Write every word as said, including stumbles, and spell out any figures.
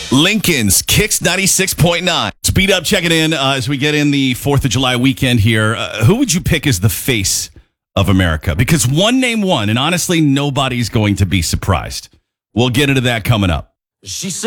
Lincoln's Kicks ninety-six point nine. Speed up, checking in uh, as we get in the fourth of July weekend here. Uh, who would you pick as the face of America? Because one name won, and honestly, nobody's going to be surprised. We'll get into that coming up. She said.